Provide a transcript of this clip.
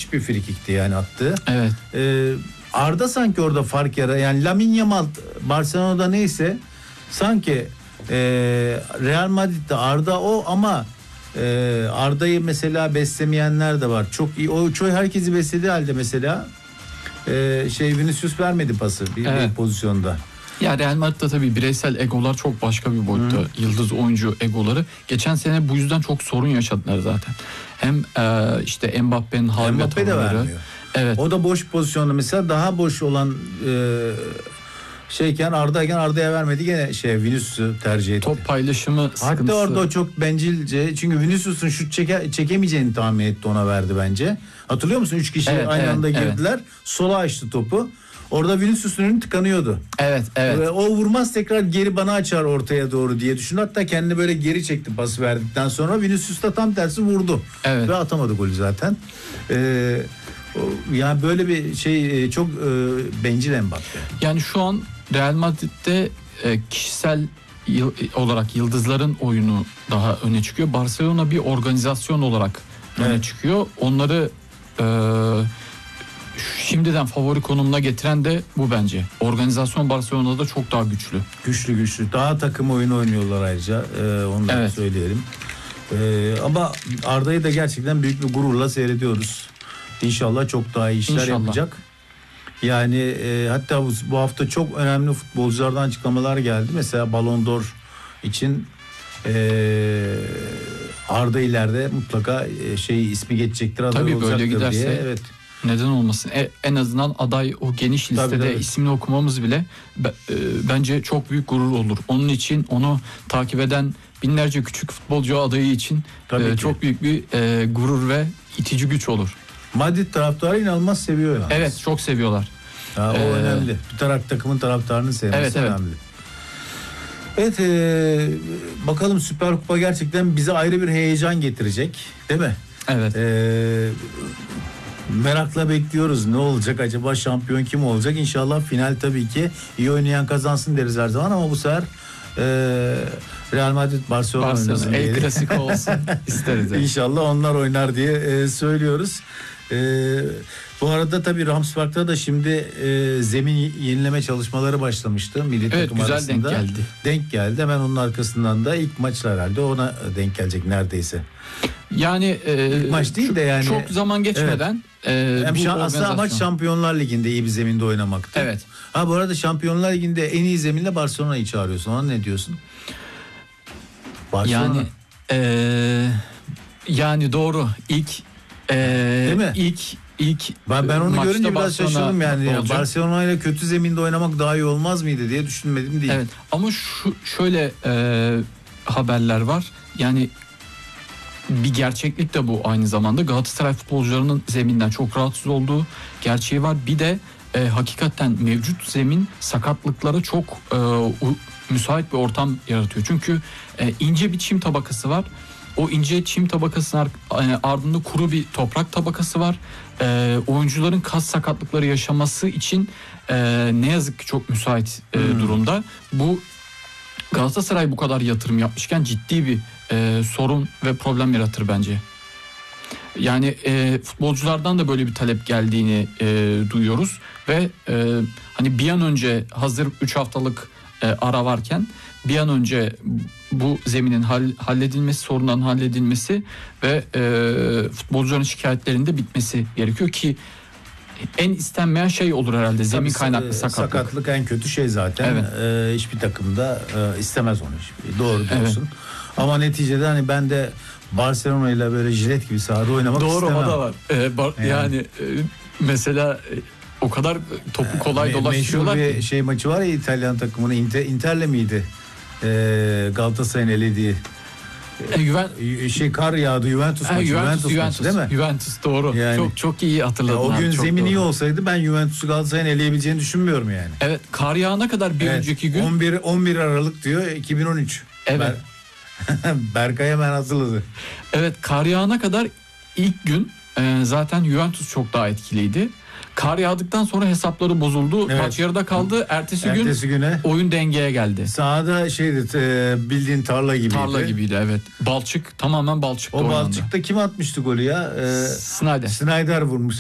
müthiş bir frikikti yani attığı. Evet. Arda sanki orada fark yarar. Yani Lamine Yamal Barcelona'da neyse sanki Real Madrid'de Arda o ama Arda'yı mesela beslemeyenler de var. Çok iyi. O çoğu herkesi beslediği halde mesela Vinicius vermedi pası bir pozisyonda. Ya Real Madrid'de tabii bireysel egolar çok başka bir boyutta. Yıldız oyuncu egoları. Geçen sene bu yüzden çok sorun yaşadılar zaten. Hem işte Mbappe'nin hal ve tavırları. Evet. O da boş pozisyonda mesela daha boş olan Arda'ya vermedi gene Vinicius'u tercih etti. Top paylaşımı sıkıntısı. Hatta orada o çok bencilce çünkü Vinicius'un şut çekemeyeceğini tahmin etti, ona verdi bence. Hatırlıyor musun? 3 kişi aynı anda girdiler. Evet. Sola açtı topu. Orada Vinicius'un önü tıkanıyordu. Evet. O vurmaz tekrar geri bana açar ortaya doğru diye düşündü. Hatta kendini böyle geri çekti pası verdikten sonra. Vinicius da tam tersi vurdu. Evet. Ve atamadı golü zaten. Yani böyle bir çok bencil Mbappe. Yani şu an Real Madrid'de kişisel olarak yıldızların oyunu daha öne çıkıyor. Barcelona bir organizasyon olarak öne çıkıyor. Onları şimdiden favori konumuna getiren de bu bence. Organizasyon Barcelona'da çok daha güçlü. Güçlü. Daha takım oyunu oynuyorlar ayrıca. Onu da söyleyelim. Ama Arda'yı da gerçekten büyük bir gururla seyrediyoruz. İnşallah çok daha iyi işler yapacak. Yani hatta bu hafta çok önemli futbolculardan açıklamalar geldi. Mesela Ballon d'Or için Arda ileride mutlaka ismi geçecektir, aday tabii olacaktır böyle giderse, diye. Evet. Neden olmasın? En azından aday o geniş listede tabii. ismini okumamız bile bence çok büyük gurur olur. Onun için onu takip eden binlerce küçük futbolcu adayı için çok büyük bir gurur ve itici güç olur. Madrid taraftarı inanılmaz seviyor yani. Evet, çok seviyorlar. O önemli. Bir takımın taraftarını sevmesi önemli. Evet, bakalım Süper Kupa gerçekten bize ayrı bir heyecan getirecek, değil mi? Evet. Merakla bekliyoruz. Ne olacak acaba, şampiyon kim olacak? İnşallah final tabii ki iyi oynayan kazansın deriz her zaman ama bu sefer Real Madrid Barcelona oynasın diye. El Clasico olsun isteriz. İnşallah onlar oynar diye söylüyoruz. Bu arada tabii Ramspark'ta da şimdi zemin yenileme çalışmaları başlamıştı milli takım güzel arasında. Denk geldi. Hemen onun arkasından da ilk maçlar herhalde ona denk gelecek neredeyse. Yani maç değil de yani çok zaman geçmeden aslında amaç Şampiyonlar Ligi'nde iyi bir zeminde oynamaktı. Evet. Bu arada Şampiyonlar Ligi'nde en iyi zeminle Barcelona'yı çağırıyorsun. Ona ne diyorsun? Barcelona. Yani doğru. Değil mi? İlk ben onu görünce biraz şaşırdım yani. Barcelona ile kötü zeminde oynamak daha iyi olmaz mıydı diye düşünmedim değil. Evet. Ama şöyle haberler var. Yani bir gerçeklik de bu aynı zamanda. Galatasaray futbolcularının zeminden çok rahatsız olduğu gerçeği var. Bir de hakikaten mevcut zemin sakatlıklara çok müsait bir ortam yaratıyor. Çünkü ince bir çim tabakası var. O ince çim tabakasının ardında kuru bir toprak tabakası var. Oyuncuların kas sakatlıkları yaşaması için ne yazık ki çok müsait durumda. Bu Galatasaray bu kadar yatırım yapmışken ciddi bir sorun ve problem yaratır bence. Yani futbolculardan da böyle bir talep geldiğini duyuyoruz ve hani bir an önce hazır 3 haftalık ara varken bir an önce bu zeminin halledilmesi, sorunların halledilmesi ve futbolcuların şikayetlerinin de bitmesi gerekiyor ki en istenmeyen şey olur herhalde zemin kaynaklı sakatlık. Sakatlık en kötü şey zaten. Evet. Hiçbir takımda istemez onu. Doğru diyorsun. Evet. Ama neticede hani ben de Barcelona ile böyle jilet gibi sahada oynamak istemem. Doğru, o da var. Yani mesela o kadar topu kolay dolaşıyorlar. Meşhur bir maçı var ya İtalyan takımının Inter'le miydi? Galatasaray'ın elediği. Kar yağdı Juventus maçı değil mi? Juventus doğru. Yani, çok iyi hatırladın. O gün zemin iyi olsaydı ben Juventus'u Galatasaray'ın eleyebileceğini düşünmüyorum yani. Evet, kar yağana kadar bir önceki gün 11 Aralık diyor 2013. Evet. Berkay hemen hatırladı. Evet, kar yağana kadar ilk gün zaten Juventus çok daha etkiliydi. Kar yağdıktan sonra hesapları bozuldu. Evet. Maç yarıda kaldı. Ertesi güne oyun dengeye geldi. Sahada bildiğin tarla gibiydi. Tarla gibiydi, evet. Tamamen balçıkta oynandı. O balçıkta kim atmıştı golü ya? Snyder. Snyder vurmuş.